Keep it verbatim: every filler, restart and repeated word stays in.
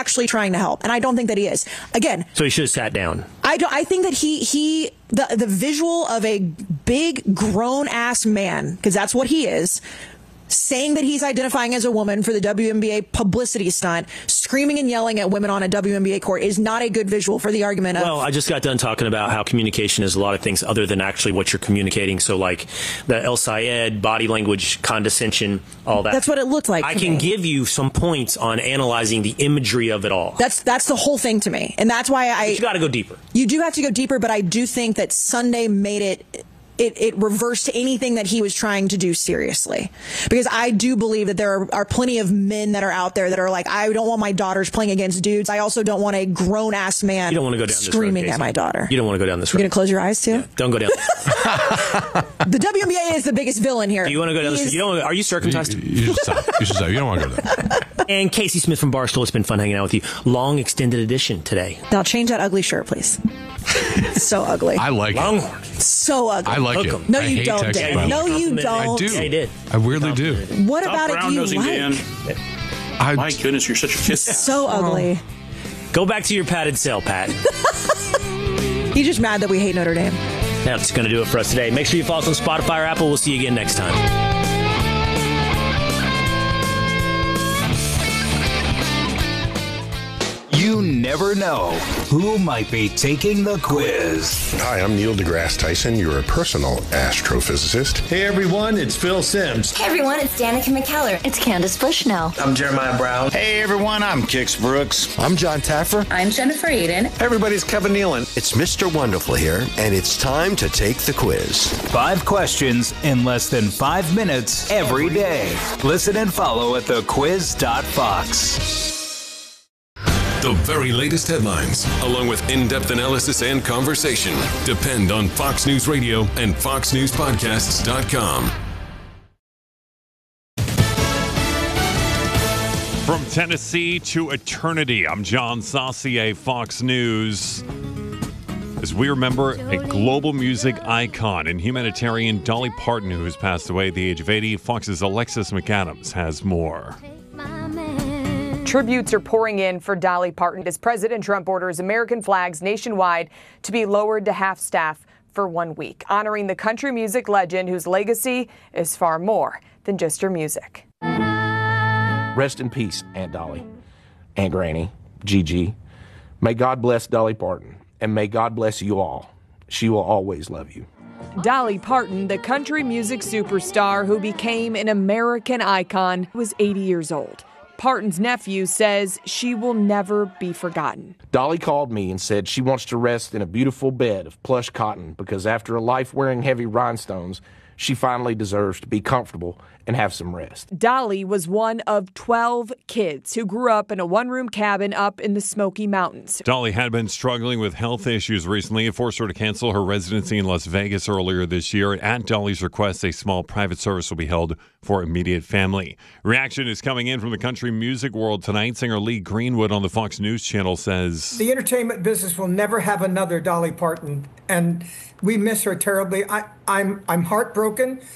actually trying to help? And I don't think that he is. Again, so he should have sat down. I don't, I think that he he the the visual of a big grown ass man, because that's what he is, saying that he's identifying as a woman for the W N B A publicity stunt, screaming and yelling at women on a W N B A court is not a good visual for the argument of... Well, I just got done talking about how communication is a lot of things other than actually what you're communicating. So like the El Sayed, body language, condescension, all that. That's what it looked like. I can me. give you some points on analyzing the imagery of it all. That's that's the whole thing to me. And that's why I... But you got to go deeper. You do have to go deeper, but I do think that Sunday made it... It, it reversed anything that he was trying to do seriously. Because I do believe that there are, are plenty of men that are out there that are like, I don't want my daughters playing against dudes. I also don't want a grown-ass man you don't want to go down screaming this road, at my daughter. You don't want to go down this road. You're going to close your eyes, too? Yeah, don't go down. The W N B A is the biggest villain here. Do you want to go down this road? You don't, are you circumcised? You, you should stop. You should stop. You don't want to go there. And Casey Smith from Barstool, it's been fun hanging out with you. Long extended edition today. Now change that ugly shirt, please. It's so ugly. I like Longhorn. it. So ugly. I like Hook it. 'em. No, I you hate don't, Texas Dan. violence. No, you I don't. do. Yeah, he did. I weirdly do. What Top about it Brown do you nosing like? Dan. I, My goodness, you're such a kid. So ugly. Go back to your padded cell, Pat. He's just mad that we hate Notre Dame. That's going to do it for us today. Make sure you follow us on Spotify or Apple. We'll see you again next time. You never know who might be taking the quiz. Hi, I'm Neil deGrasse Tyson, your personal astrophysicist. Hey everyone, it's Phil Sims. Hey everyone, it's Danica McKellar. It's Candace Bushnell. I'm Jeremiah Brown. Hey everyone, I'm Kix Brooks. I'm John Taffer. I'm Jennifer Aiden. Hey everybody's Kevin Nealon. It's Mister Wonderful here, and it's time to take the quiz. Five questions in less than five minutes every day. Listen and follow at the quiz dot fox. The very latest headlines, along with in-depth analysis and conversation, depend on Fox News Radio and fox news podcasts dot com. From Tennessee to eternity, I'm John Saucier, Fox News. As we remember a global music icon and humanitarian, Dolly Parton, who has passed away at the age of eighty, Fox's Alexis McAdams has more. Tributes are pouring in for Dolly Parton as President Trump orders American flags nationwide to be lowered to half-staff for one week, honoring the country music legend whose legacy is far more than just her music. Rest in peace, Aunt Dolly, Aunt Granny, Gigi. May God bless Dolly Parton, and may God bless you all. She will always love you. Dolly Parton, the country music superstar who became an American icon, was eighty years old. Parton's nephew says she will never be forgotten. Dolly called me and said she wants to rest in a beautiful bed of plush cotton because after a life wearing heavy rhinestones, she finally deserves to be comfortable and have some rest. Dolly was one of twelve kids who grew up in a one-room cabin up in the Smoky Mountains. Dolly had been struggling with health issues recently. It forced her to cancel her residency in Las Vegas earlier this year. At Dolly's request, a small private service will be held for immediate family. Reaction is coming in from the country music world tonight. Singer Lee Greenwood on the Fox News Channel says, "The entertainment business will never have another Dolly Parton, and we miss her terribly. I, I'm I'm heartbroken.